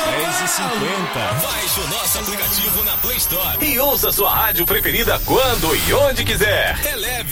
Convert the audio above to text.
10h50. Baixe o nosso aplicativo na Play Store e ouça sua rádio preferida quando e onde quiser. É leve.